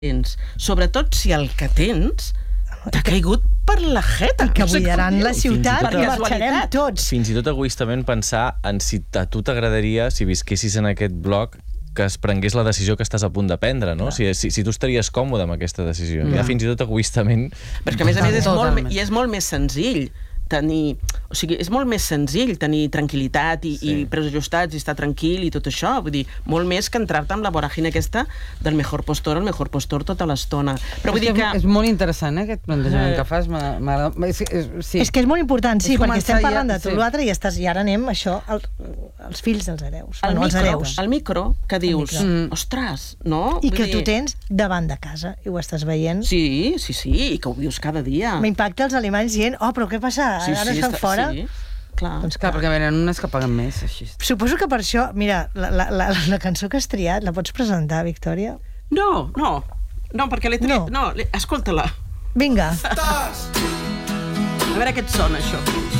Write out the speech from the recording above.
tens, sobretot si el que tens t'ha caigut per la jeta. I que buidaran la ciutat Per i marxarem casualitat. tots. Fins i tot egoistament pensar en si a tu t'agradaria, si visquessis en aquest bloc, que es prengués la decisió que estàs a punt de prendre, no? Si tu estaries còmode amb aquesta decisió. Ja fins i tot egoistament... Però és que, a més, és molt més senzill tenir... O sigui, és molt més senzill tenir tranquil·litat i preus ajustats i estar tranquil i tot això. Vull dir, molt més que entrar-te amb la voràgine aquesta del mejor postor al mejor postor tota l'estona. Però vull dir que... És molt interessant, aquest plantejament que fas. És que és molt important, sí, perquè estem parlant de tot l'altre i ara anem, això, els fills dels hereus. El micro, que dius, ostres, no? I que tu tens davant de casa, i ho estàs veient. Sí, i que ho vius cada dia. M'impacta els alemanys dient, però què passa? Ara estan fora? Sí, clar. Doncs clar, perquè venen unes que paguen més, així. Suposo que per això, mira, la cançó que has triat, la pots presentar, Victòria? No, perquè l'he triat... No, escolta-la. Vinga. A veure què et sona, això.